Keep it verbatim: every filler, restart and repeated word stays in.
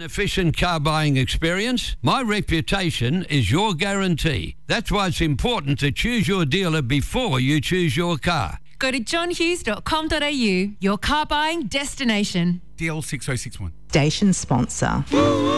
efficient car buying experience? My reputation is your guarantee. That's why it's important to choose your dealer before you choose your car. Go to john hughes dot com dot a u, your car buying destination. D L six oh six one. Station sponsor.